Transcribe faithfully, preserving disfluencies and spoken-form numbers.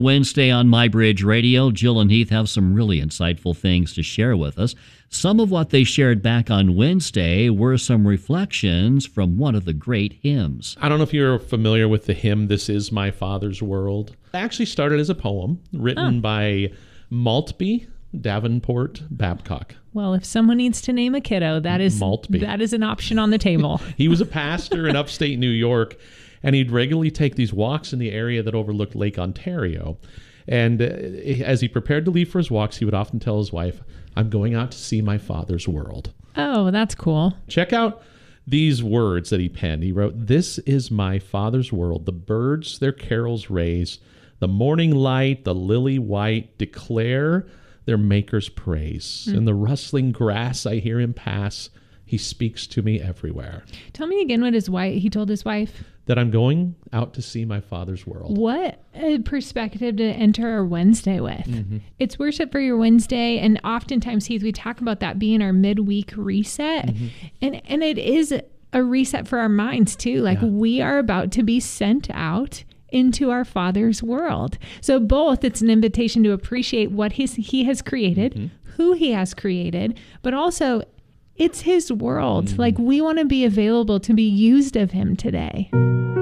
Wednesday on MyBridge Radio, Jill and Heath have some really insightful things to share with us. Some of what they shared back on Wednesday were some reflections from one of the great hymns. I don't know if you're familiar with the hymn, This Is My Father's World. It actually started as a poem written oh. by Maltby Davenport Babcock. Well, if someone needs to name a kiddo, that is Maltby. that is an option on the table. He was a pastor in upstate New York, and he'd regularly take these walks in the area that overlooked Lake Ontario. And uh, as he prepared to leave for his walks, he would often tell his wife, I'm going out to see my father's world. Oh, that's cool. Check out these words that he penned. He wrote, This is my father's world. The birds their carols raise. The morning light, the lily white, declare their maker's praise. Mm. In the rustling grass I hear him pass. He speaks to me everywhere. Tell me again what his wife, he told his wife. That I'm going out to see my father's world. What a perspective to enter our Wednesday with. Mm-hmm. It's worship for your Wednesday, and oftentimes, Heath, we talk about that being our midweek reset, Mm-hmm. and and it is a reset for our minds too. Like yeah. we are about to be sent out into our Father's world. So both, it's an invitation to appreciate what he's, He has created, mm-hmm. who He has created, but also it's His world. Mm-hmm. Like we want to be available to be used of Him today.